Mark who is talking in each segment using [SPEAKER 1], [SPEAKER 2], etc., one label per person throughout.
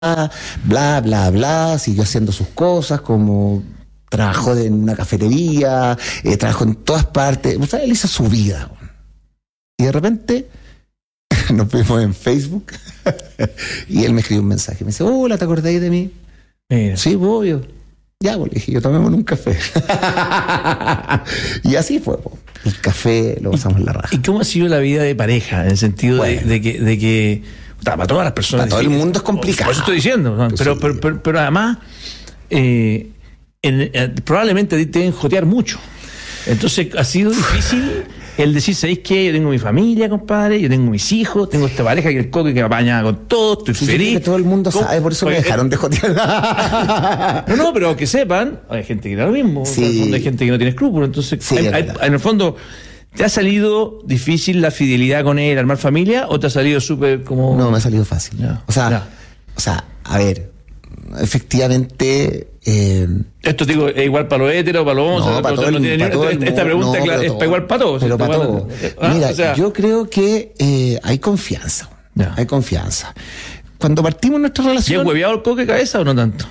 [SPEAKER 1] bla, bla, bla, siguió haciendo sus cosas, como trabajó en una cafetería, trabajó en todas partes, o sea, él hizo su vida. Y de repente nos vimos en Facebook y él me escribió un mensaje, me dice, hola, ¿te acordáis de mí?
[SPEAKER 2] Mira.
[SPEAKER 1] Sí, obvio. Ya, pues le dije, yo tomémonos un café. Y así fue, po. El café lo pasamos en la raja.
[SPEAKER 2] ¿Y cómo ha sido la vida de pareja? En el sentido
[SPEAKER 1] Bueno.
[SPEAKER 2] de que para todas las personas.
[SPEAKER 1] Para todo el mundo es complicado.
[SPEAKER 2] Por eso estoy diciendo, ¿no?
[SPEAKER 1] Pues
[SPEAKER 2] pero además, probablemente a ti te deben jotear mucho. Entonces ha sido difícil el decir, ¿sabéis qué? Yo tengo mi familia, compadre, yo tengo mis hijos, tengo esta pareja que el coque que me apaña con todo, estoy feliz.
[SPEAKER 1] Que todo el mundo sabe, por eso me dejaron de jotear.
[SPEAKER 2] No, pero que sepan, hay gente que da lo mismo,
[SPEAKER 1] Sí.
[SPEAKER 2] en el fondo hay gente que no tiene escrúpulos, entonces
[SPEAKER 1] Sí,
[SPEAKER 2] en el fondo, ¿te ha salido difícil la fidelidad con él, armar familia, o te ha salido súper como...?
[SPEAKER 1] No, me ha salido fácil.
[SPEAKER 2] Ya,
[SPEAKER 1] O sea,
[SPEAKER 2] ya.
[SPEAKER 1] a ver, efectivamente...
[SPEAKER 2] Esto digo, es igual para los héteros, para los hombres.
[SPEAKER 1] No, para todo el mundo.
[SPEAKER 2] Esta pregunta es para igual para todos.
[SPEAKER 1] Pero para todos. Mira,
[SPEAKER 2] o sea,
[SPEAKER 1] yo creo que hay confianza.
[SPEAKER 2] Ya.
[SPEAKER 1] Hay confianza. Cuando partimos nuestra
[SPEAKER 2] ¿y
[SPEAKER 1] relación...
[SPEAKER 2] es hueveado el coque cabeza o no tanto?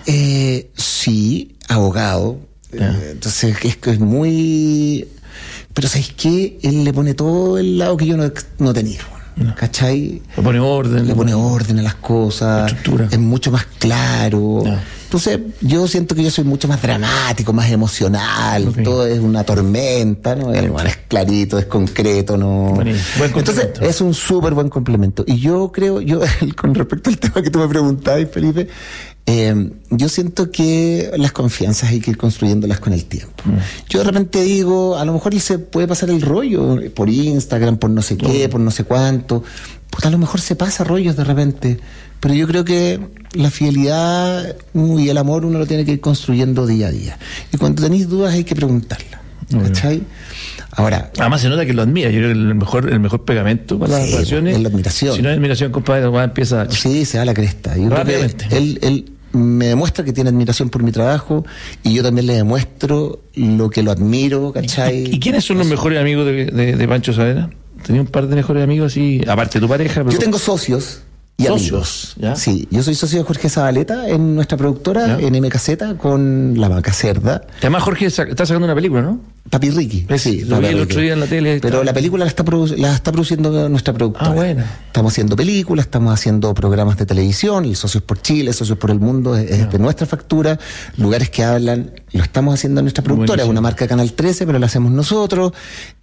[SPEAKER 1] Sí, abogado. Entonces es que es muy... Pero ¿sabes qué? Él le pone todo el lado que yo no tenía. ¿Cachai?
[SPEAKER 2] Le pone orden.
[SPEAKER 1] Le pone orden a las cosas.
[SPEAKER 2] Estructura.
[SPEAKER 1] Es mucho más claro.
[SPEAKER 2] Ya.
[SPEAKER 1] Entonces yo siento que yo soy mucho más dramático, más emocional.
[SPEAKER 2] Ok.
[SPEAKER 1] Todo es una tormenta, ¿no? El es clarito, es concreto, ¿no?
[SPEAKER 2] Buenísimo. Buen
[SPEAKER 1] Entonces
[SPEAKER 2] complemento.
[SPEAKER 1] es un súper buen complemento. Y yo creo, con respecto al tema que tú me preguntabas, Felipe, yo siento que las confianzas hay que ir construyéndolas con el tiempo. Yo de repente digo, a lo mejor él se puede pasar el rollo por Instagram, por no sé qué, por no sé cuánto. Pues a lo mejor se pasa rollos de repente. Pero yo creo que la fidelidad y el amor uno lo tiene que ir construyendo día a día. Y cuando tenéis dudas hay que preguntarlas. ¿Cachai? Ahora,
[SPEAKER 2] Además se nota que lo admira. Yo creo que el mejor pegamento para las
[SPEAKER 1] Sí,
[SPEAKER 2] relaciones
[SPEAKER 1] es la admiración.
[SPEAKER 2] Si no hay admiración, compadre, la weá empieza.
[SPEAKER 1] sí, se da la cresta. Yo creo que
[SPEAKER 2] Rápidamente.
[SPEAKER 1] él me demuestra que tiene admiración por mi trabajo y yo también le demuestro lo que lo admiro, ¿cachai?
[SPEAKER 2] ¿Y quiénes son los mejores amigos de Pancho Saavedra? ¿Tenía un par de mejores amigos así, aparte de tu pareja? Pero...
[SPEAKER 1] Yo tengo socios y
[SPEAKER 2] ¿Socios?
[SPEAKER 1] amigos.
[SPEAKER 2] ¿Ya?
[SPEAKER 1] Sí, yo soy socio de Jorge Zabaleta en nuestra productora,
[SPEAKER 2] ¿Ya?
[SPEAKER 1] en MKZ, con La Vaca Cerda.
[SPEAKER 2] Además, Jorge está sacando una película, ¿no?
[SPEAKER 1] Papi Ricky. Sí,
[SPEAKER 2] lo vi el
[SPEAKER 1] Papi
[SPEAKER 2] otro
[SPEAKER 1] Ricky.
[SPEAKER 2] día en la tele.
[SPEAKER 1] Pero la película la está produciendo nuestra productora.
[SPEAKER 2] Ah, bueno.
[SPEAKER 1] Estamos haciendo películas, estamos haciendo programas de televisión, el Socios por Chile, Socios por el Mundo, es de nuestra factura, lugares que hablan, lo estamos haciendo en nuestra productora,
[SPEAKER 2] Buenísimo.
[SPEAKER 1] es una marca Canal 13, pero la hacemos nosotros.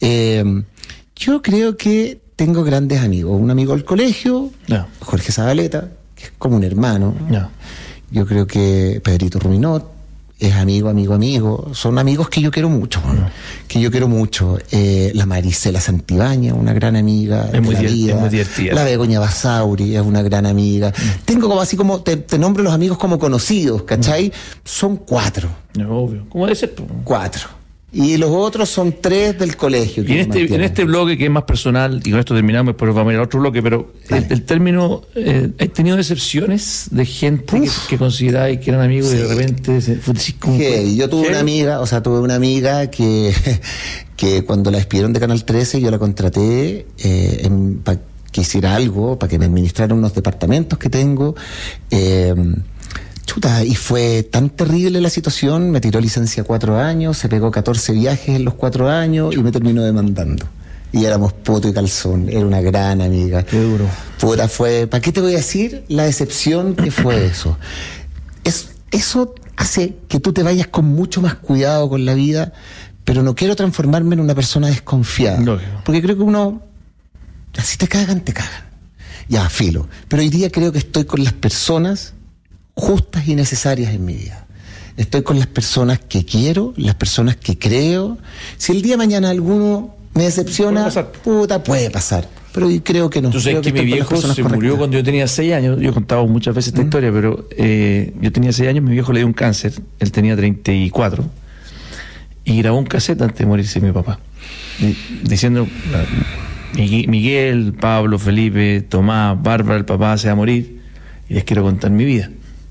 [SPEAKER 1] Yo creo que tengo grandes amigos, un amigo del colegio,
[SPEAKER 2] Ya.
[SPEAKER 1] Jorge Zabaleta, que es como un hermano.
[SPEAKER 2] Ya.
[SPEAKER 1] Yo creo que Pedrito Ruminot es amigo. Son amigos que yo quiero mucho, La Marisela Santibáñez, una gran amiga.
[SPEAKER 2] Es muy
[SPEAKER 1] de la vida.
[SPEAKER 2] es muy divertida.
[SPEAKER 1] La Begoña Basauri es una gran amiga. Tengo como así como, te nombro los amigos como conocidos, ¿cachai? Son 4.
[SPEAKER 2] Es obvio. ¿Cómo debe ser? Po?
[SPEAKER 1] 4. Y los otros son 3 del colegio.
[SPEAKER 2] Y en este bloque que es más personal, y con esto terminamos, después vamos a ir a otro bloque, pero el término, ¿has tenido decepciones de gente que consideráis que eran amigos y de repente fue así como...
[SPEAKER 1] Yo tuve una amiga que cuando la despidieron de Canal 13 yo la contraté para que hiciera algo, para que me administrara unos departamentos que tengo. Y fue tan terrible la situación, me tiró licencia 4 años, se pegó 14 viajes en los 4 años y me terminó demandando. Y éramos poto y calzón, era una gran amiga.
[SPEAKER 2] Qué duro.
[SPEAKER 1] Fue, ¿para qué te voy a decir la decepción que fue eso? Eso hace que tú te vayas con mucho más cuidado con la vida, pero no quiero transformarme en una persona desconfiada.
[SPEAKER 2] Lógico.
[SPEAKER 1] Porque creo que uno, si te cagan, te cagan. Ya, filo. Pero hoy día creo que estoy con las personas justas y necesarias en mi vida. Estoy con las personas que quiero, las personas que creo. Si el día de mañana alguno me decepciona, puede pasar. Pero yo creo que no.
[SPEAKER 2] Tú sabes que mi viejo se murió cuando yo tenía 6 años. Yo he contado muchas veces esta historia, pero yo tenía 6 años, mi viejo le dio un cáncer, él tenía 34, y grabó un cassette antes de morirse mi papá, diciendo: Miguel, Pablo, Felipe, Tomás, Bárbara, el papá se va a morir y les quiero contar mi vida.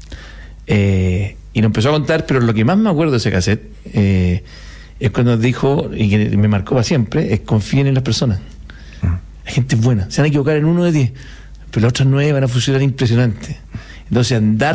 [SPEAKER 2] Y lo empezó a contar, pero lo que más me acuerdo de ese cassette es cuando dijo, y que me marcó para siempre, es: confíen en las personas. La gente es buena, se van a equivocar en 1 de 10, pero las otras 9 van a funcionar impresionante. Entonces andar